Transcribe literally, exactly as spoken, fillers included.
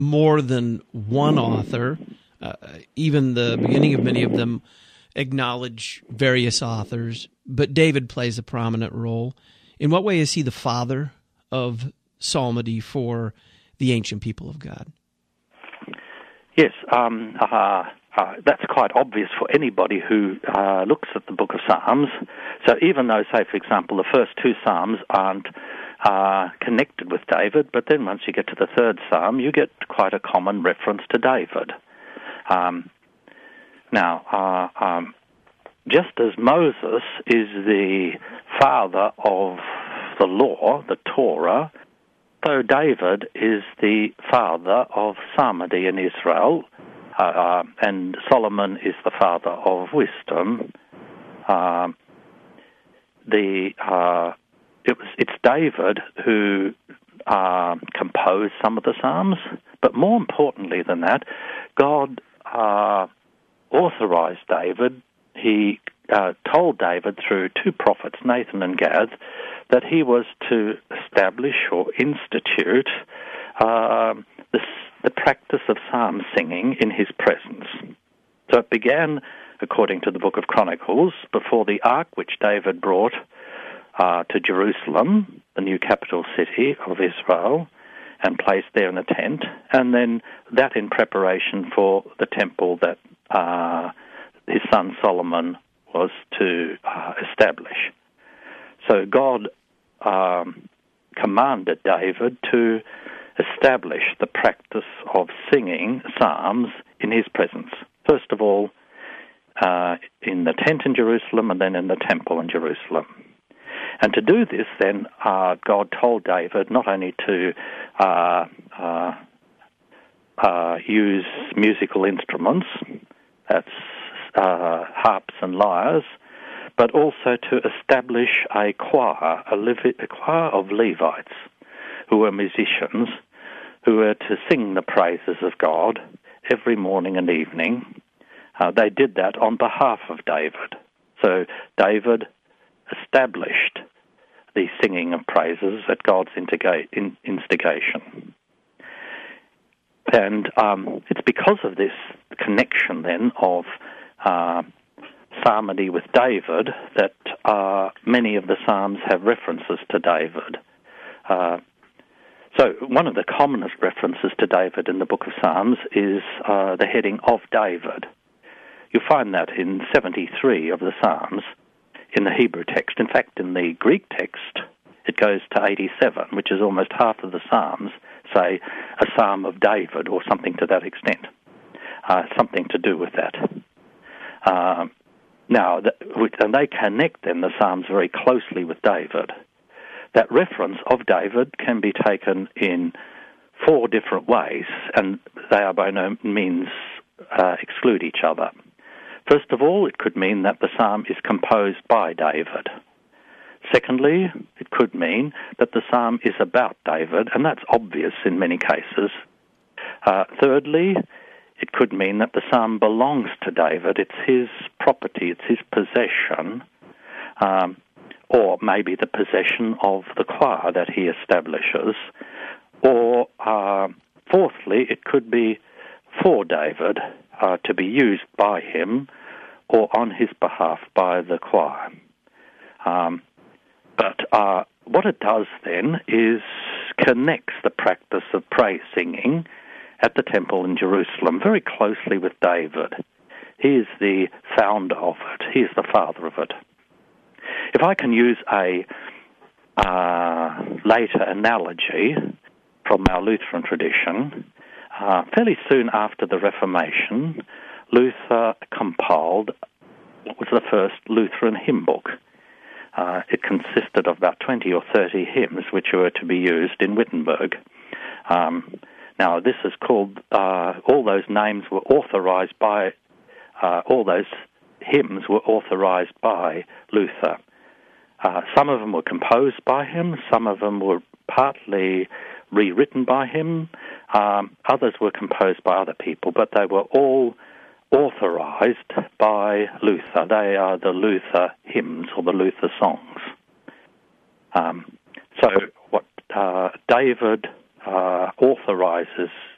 more than one author. Uh, even the beginning of many of them acknowledge various authors, but David plays a prominent role. In what way is he the father of psalmody for the ancient people of God? Yes, um, uh, uh, that's quite obvious for anybody who uh, looks at the book of Psalms. So even though, say, for example, the first two Psalms aren't uh, connected with David, but then once you get to the third Psalm, you get quite a common reference to David. Um, now, uh, um, just as Moses is the father of the law, the Torah, so David is the father of psalmody in Israel, uh, uh, and Solomon is the father of wisdom. Uh, the uh, it was it's David who uh, composed some of the psalms, but more importantly than that, God uh, authorized David. He uh, told David through two prophets, Nathan and Gad, that he was to establish or institute uh, the, the practice of psalm singing in his presence. So it began, according to the book of Chronicles, before the ark which David brought uh, to Jerusalem, the new capital city of Israel, and placed there in the tent, and then that in preparation for the temple that uh, his son Solomon was to uh, establish. So God um, commanded David to establish the practice of singing psalms in his presence. First of all, uh, in the tent in Jerusalem, and then in the temple in Jerusalem. And to do this, then, uh, God told David not only to uh, uh, uh, use musical instruments, that's uh, harps and lyres, but also to establish a choir, a, Levi- a choir of Levites, who were musicians, who were to sing the praises of God every morning and evening. Uh, they did that on behalf of David. So David established the singing of praises at God's instigate, in, instigation. And um, it's because of this connection, then, of uh, psalmody with David that uh, many of the psalms have references to David. Uh, so one of the commonest references to David in the book of Psalms is uh, the heading of David. You'll find that in seventy-three of the Psalms in the Hebrew text. In fact, in the Greek text, it goes to eighty-seven, which is almost half of the Psalms, say, a Psalm of David or something to that extent, uh, something to do with that. Uh, now, the, and they connect then the Psalms very closely with David. That reference of David can be taken in four different ways, and they are by no means uh, exclude each other. First of all, it could mean that the psalm is composed by David. Secondly, it could mean that the psalm is about David, and that's obvious in many cases. Uh, thirdly, it could mean that the psalm belongs to David. It's his property, it's his possession, um, or maybe the possession of the choir that he establishes. Or uh, fourthly, it could be for David, uh, to be used by him or on his behalf by the choir. Um, but uh, what it does then is connects the practice of praise singing at the temple in Jerusalem very closely with David. He is the founder of it. He is the father of it. If I can use a uh, later analogy from our Lutheran tradition, uh, fairly soon after the Reformation, Luther compiled what was the first Lutheran hymn book. Uh, it consisted of about twenty or thirty hymns which were to be used in Wittenberg. Um, now, this is called, uh, all those names were authorized by, uh, all those hymns were authorized by Luther. Uh, some of them were composed by him, some of them were partly rewritten by him, um, others were composed by other people, but they were all authorized by Luther. They are the Luther hymns or the Luther songs. Um, so what uh, David uh, authorizes